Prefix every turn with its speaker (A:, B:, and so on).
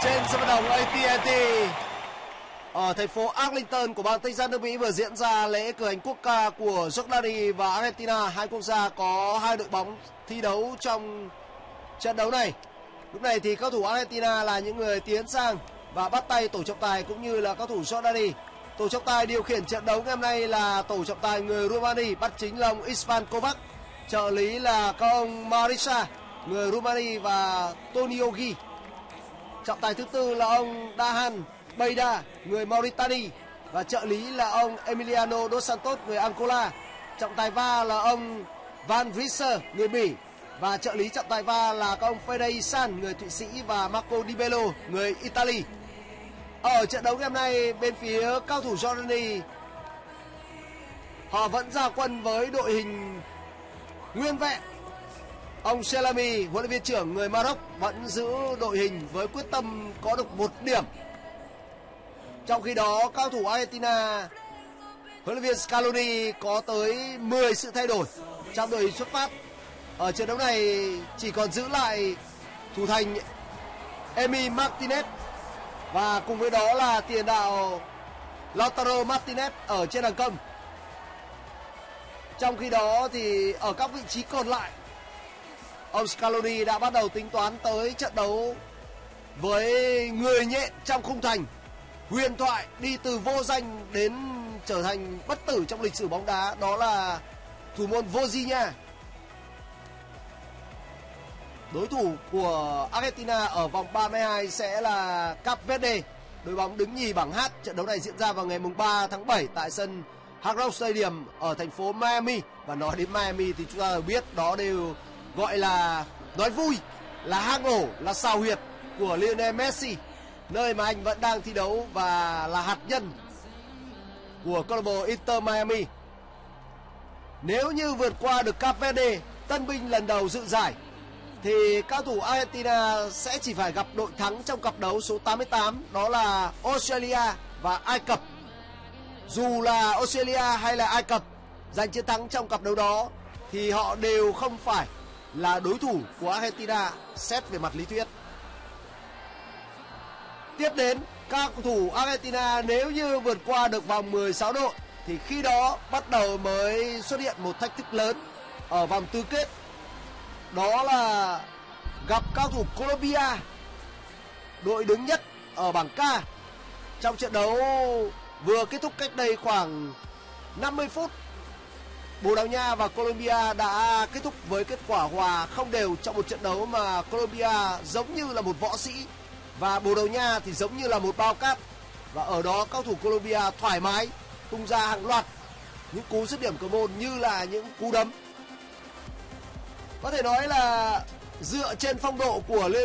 A: trên sân vận động AT&T ở thành phố Arlington của bang Texas nước Mỹ vừa diễn ra lễ cử hành quốc ca của Jordani và Argentina. Hai quốc gia có hai đội bóng thi đấu trong trận đấu này. Lúc này thì cầu thủ Argentina là những người tiến sang và bắt tay tổ trọng tài cũng như là cầu thủ Jordani. Tổ trọng tài điều khiển trận đấu ngày hôm nay là tổ trọng tài người Romania, bắt chính là ông Istvan Kovac. Trợ lý là các ông Marisa, người Romania và Tonio Ghi. Trọng tài thứ tư là ông Dahan Beida, người Mauritania, và trợ lý là ông Emiliano dos Santos, người Angola. Trọng tài va là ông Van Visser, người Bỉ, và trợ lý trọng tài va là các ông Fede San, người Thụy Sĩ, và Marco Di Bello, người Italy. Ở trận đấu ngày hôm nay, bên phía cao thủ Jordani, họ vẫn ra quân với đội hình nguyên vẹn. Ông Selami, huấn luyện viên trưởng người Maroc, vẫn giữ đội hình với quyết tâm có được 1 điểm. Trong khi đó, cao thủ Argentina, huấn luyện viên Scaloni có tới 10 sự thay đổi trong đội hình xuất phát. Ở trận đấu này chỉ còn giữ lại thủ thành Emi Martinez và cùng với đó là tiền đạo Lautaro Martinez ở trên hàng công. Trong khi đó thì ở các vị trí còn lại, ông Scaloni đã bắt đầu tính toán tới trận đấu với người nhện trong khung thành, huyền thoại đi từ vô danh đến trở thành bất tử trong lịch sử bóng đá, đó là thủ môn Vozinha. Đối thủ của Argentina ở vòng 32 sẽ là Cape Verde, đội bóng đứng nhì bảng H. Trận đấu này diễn ra vào ngày 3 tháng 7 tại sân Hard Rock Stadium ở thành phố Miami. Và nói đến Miami thì chúng ta biết đó đều gọi là nói vui, là hang ổ, là sao huyệt của Lionel Messi, nơi mà anh vẫn đang thi đấu và là hạt nhân của câu lạc bộ Inter Miami. Nếu như vượt qua được Cape Verde, tân binh lần đầu dự giải, thì cao thủ Argentina sẽ chỉ phải gặp đội thắng trong cặp đấu số 88, đó là Australia và Ai Cập. Dù là Australia hay là Ai Cập giành chiến thắng trong cặp đấu đó thì họ đều không phải là đối thủ của Argentina xét về mặt lý thuyết. Tiếp đến, các cầu thủ Argentina nếu như vượt qua được vòng 16 đội thì khi đó bắt đầu mới xuất hiện một thách thức lớn ở vòng tứ kết. Đó là gặp cao thủ Colombia, đội đứng nhất ở bảng K. Trong trận đấu vừa kết thúc cách đây khoảng 50 phút, Bồ Đào Nha và Colombia đã kết thúc với kết quả hòa không đều trong một trận đấu mà Colombia giống như là một võ sĩ và Bồ Đào Nha thì giống như là một bao cát. Và ở đó cao thủ Colombia thoải mái tung ra hàng loạt những cú dứt điểm cầu môn như là những cú đấm. Có thể nói là dựa trên phong độ của